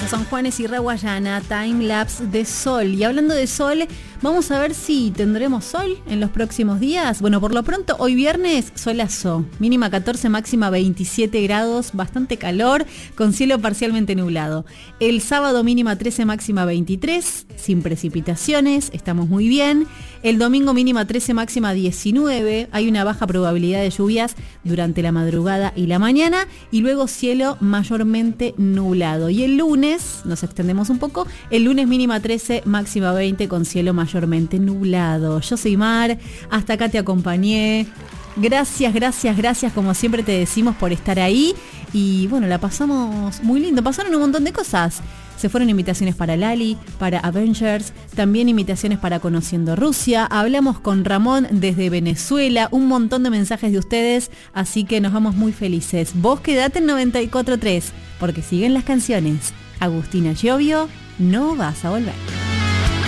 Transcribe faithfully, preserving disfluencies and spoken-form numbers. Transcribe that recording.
Son Juanes y Raguayana, time lapse de sol. Y hablando de sol, vamos a ver si tendremos sol en los próximos días. Bueno, por lo pronto, hoy viernes, solazo. Mínima catorce, máxima veintisiete grados, bastante calor, con cielo parcialmente nublado. El sábado, mínima trece, máxima veintitrés, sin precipitaciones, estamos muy bien. El domingo, mínima trece, máxima diecinueve. Hay una baja probabilidad de lluvias durante la madrugada y la mañana. Y luego cielo mayormente nublado. Y el lunes, nos extendemos un poco, el lunes mínima trece, máxima veinte, con cielo mayormente nublado. Yo soy Mar, hasta acá te acompañé. Gracias, gracias, gracias, como siempre te decimos, por estar ahí. Y bueno, la pasamos muy lindo, pasaron un montón de cosas. Se fueron invitaciones para Lali, para Avengers, también invitaciones para Conociendo Rusia. Hablamos con Ramón desde Venezuela, un montón de mensajes de ustedes, así que nos vamos muy felices. Vos quedate en noventa y cuatro punto tres, porque siguen las canciones. Agustina Giovio, no vas a volver.